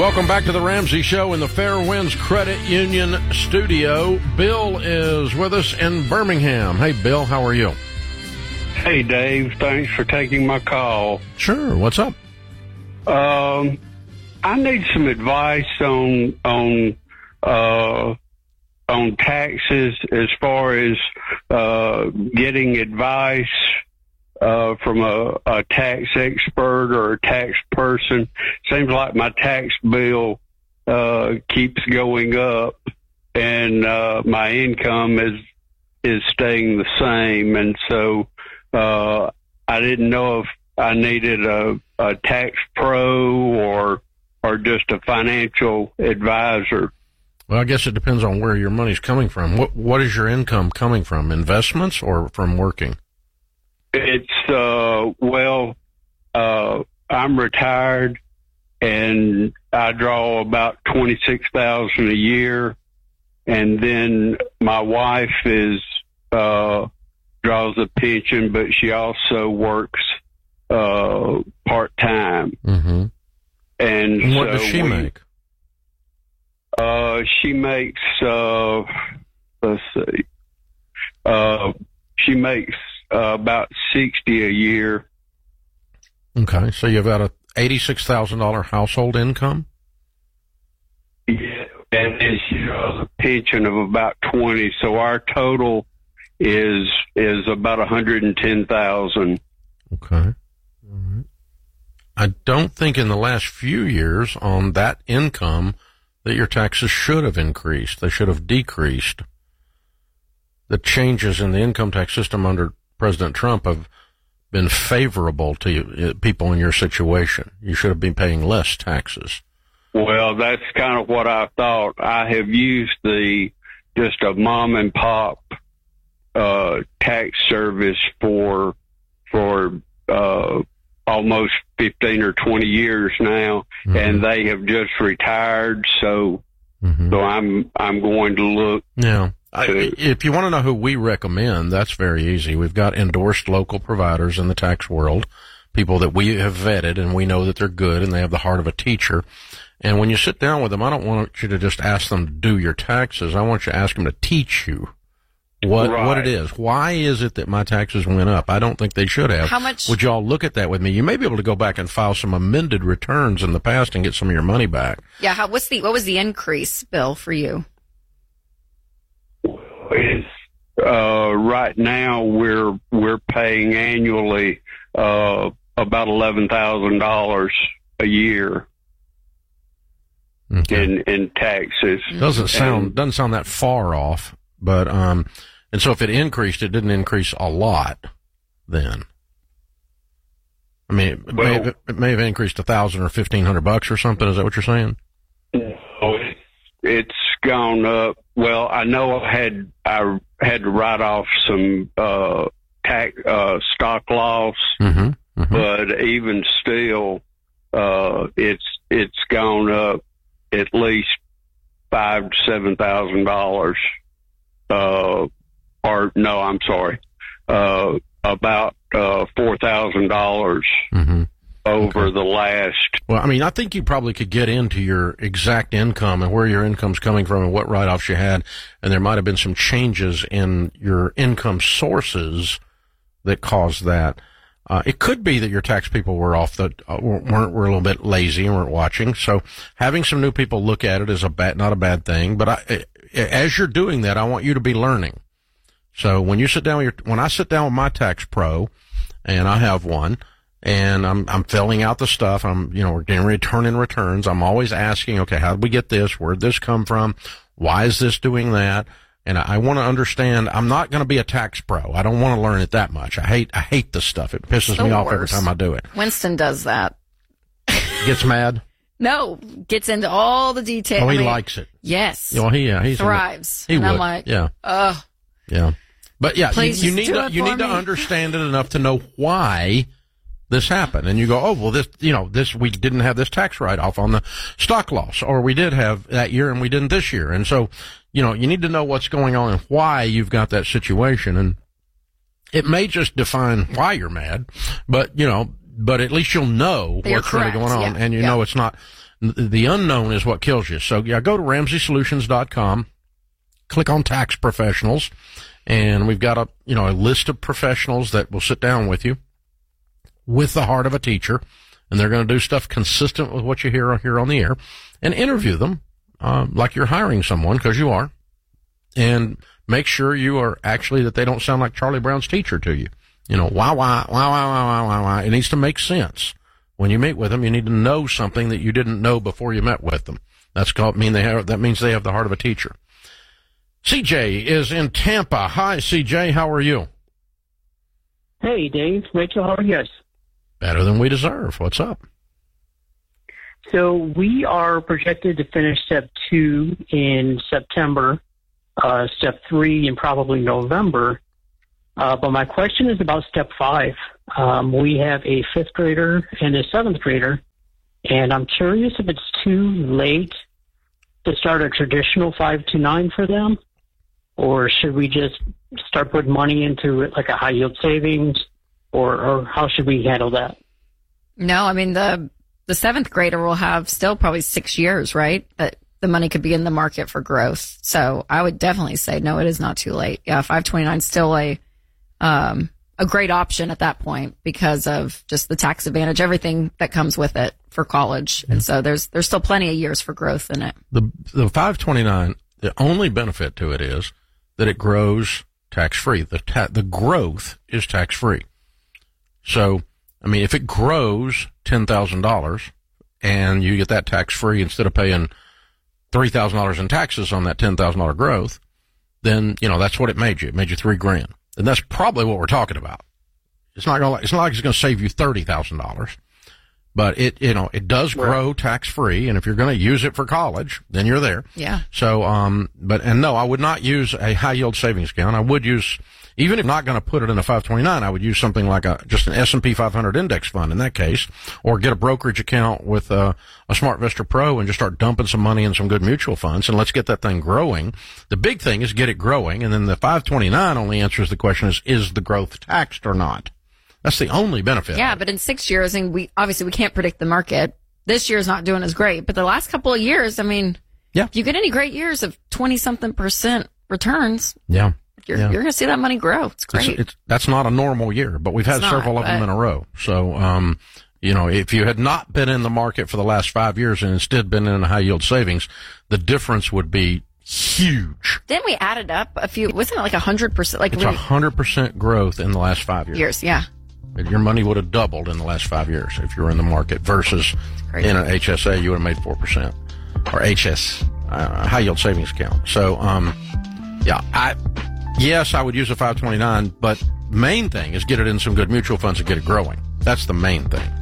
Welcome back to the Ramsey Show in the Fairwinds Credit Union studio. Bill is with us in Birmingham. Hey, Bill, how are you? Hey, Dave. Thanks for taking my call. Sure. What's up? I need some advice on taxes as far as getting advice from a tax expert or a tax person. Seems like my tax bill keeps going up, and my income is staying the same, and so I didn't know if I needed a tax pro or just a financial advisor. Well, I guess it depends on where your money's coming from. What is your income coming from? Investments or from working? It's I'm retired, and I draw about $26,000 a year, and then my wife draws a pension, but she also works part time. Mm-hmm. And what does she make? She makes she makes about $60 a year. Okay, so you've got a $86,000 household income. Yeah, and then she draws a pension of about $20. So our total is about $110,000. Okay. All right. I don't think in the last few years on that income that your taxes should have increased. They should have decreased. The changes in the income tax system under President Trump have been favorable to you, people in your situation. You should have been paying less taxes. Well, that's kind of what I thought. I have used just a mom and pop tax service for almost 15 or 20 years now, mm-hmm. and they have just retired. So, mm-hmm. so I'm going to look. Yeah. If you want to know who we recommend, that's very easy. We've got endorsed local providers in the tax world, people that we have vetted and we know that they're good and they have the heart of a teacher. And when you sit down with them, I don't want you to just ask them to do your taxes. I want you to ask them to teach you what it is. Why is it that my taxes went up? I don't think they should have. How much? Would y'all look at that with me? You may be able to go back and file some amended returns in the past and get some of your money back. Yeah. What was the increase, Bill, for you? It's, right now we're paying annually about $11,000 a year. Okay. In taxes. Doesn't sound that far off, but and so if it increased, it didn't increase a lot then. I mean, it may have increased $1,000 or $1,500 or something. Is that what you're saying? No, it's gone up. Well, I know I had to write off some stock loss, mm-hmm, mm-hmm. but even still, it's gone up at least $5,000 to $7,000. Or no, I'm sorry, about $4,000 mm-hmm. over the last. Well, I mean, I think you probably could get into your exact income and where your income's coming from and what write-offs you had, and there might have been some changes in your income sources that caused that. It could be that your tax people were were a little bit lazy and weren't watching. So having some new people look at it is not a bad thing. But as you're doing that, I want you to be learning. So when I sit down with my tax pro, and I have one, and I'm filling out the stuff, we're getting ready to turn in returns. I'm always asking, okay, how did we get this? Where'd this come from? Why is this doing that? And I want to understand. I'm not going to be a tax pro. I don't want to learn it that much. I hate this stuff. It pisses me off every time I do it. Winston does that. Gets mad? No, gets into all the details. Oh, he likes it. Yes. Well, he thrives. He and would. I'm like, yeah. Yeah. But yeah, you need to understand it enough to know why this happened. And you go, oh, well, we didn't have this tax write-off on the stock loss, or we did have that year and we didn't this year. And so, you need to know what's going on and why you've got that situation. And it may just define why you're mad, but, but at least you'll know You're what's really correct. going on, Yeah. and you know it's not. The unknown is what kills you. So yeah, go to RamseySolutions.com, click on Tax Professionals, and we've got a list of professionals that will sit down with you with the heart of a teacher, and they're going to do stuff consistent with what you hear here on the air, and interview them like you're hiring someone, because you are, and make sure you are actually that they don't sound like Charlie Brown's teacher to you. Why. It needs to make sense. When you meet with them, you need to know something that you didn't know before you met with them. That means they have the heart of a teacher. CJ is in Tampa. Hi, CJ. How are you? Hey, Dave. Rachel, how are you guys? Better than we deserve. What's up? So we are projected to finish step 2 in September, step 3 in probably November. But my question is about step 5. We have a 5th grader and a 7th grader, and I'm curious if it's too late to start a traditional 5 to 9 for them, or should we just start putting money into it like a high yield savings, or how should we handle that? No, I mean, the 7th grader will have still probably 6 years, right? That the money could be in the market for growth. So I would definitely say, no, it is not too late. Yeah, 529 is still a great option at that point because of just the tax advantage, everything that comes with it for college. And so there's still plenty of years for growth in it. The 529, the only benefit to it is that it grows tax-free. The growth is tax-free. So, I mean, if it grows $10,000 and you get that tax-free instead of paying $3,000 in taxes on that $10,000 growth, then, that's what it made you. It made you $3,000. And that's probably what we're talking about. It's not like it's going to save you $30,000, but it does grow tax free. And if you're going to use it for college, then you're there. Yeah. So, no, I would not use a high yield savings account. I would use, even if not going to put it in a 529, I would use something like just an S&P 500 index fund in that case, or get a brokerage account with a SmartVestor Pro and just start dumping some money in some good mutual funds, and let's get that thing growing. The big thing is get it growing, and then the 529 only answers the question is the growth taxed or not? That's the only benefit. Yeah, but in 6 years, and we can't predict the market. This year's not doing as great, but the last couple of years, I mean, if you get any great years of 20-something% returns, you're going to see that money grow. It's great. That's not a normal year, but we've had several of them in a row. So, if you had not been in the market for the last 5 years and instead been in a high yield savings, the difference would be huge. Then we added up a few, wasn't it like 100%? Like it's 100% growth in the last 5 years. Yeah. Your money would have doubled in the last 5 years if you were in the market versus in an HSA, you would have made 4%, or high yield savings account. So, yes, I would use a 529, but main thing is get it in some good mutual funds and get it growing. That's the main thing.